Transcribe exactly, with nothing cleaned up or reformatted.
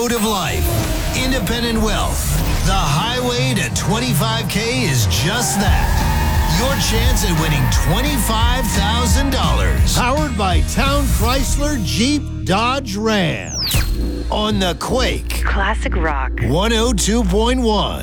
road of life. Independent wealth. The highway to twenty-five K is just that. Your chance at winning twenty-five thousand dollars. Powered by Town Chrysler Jeep Dodge Ram. On the Quake. Classic rock. one oh two point one.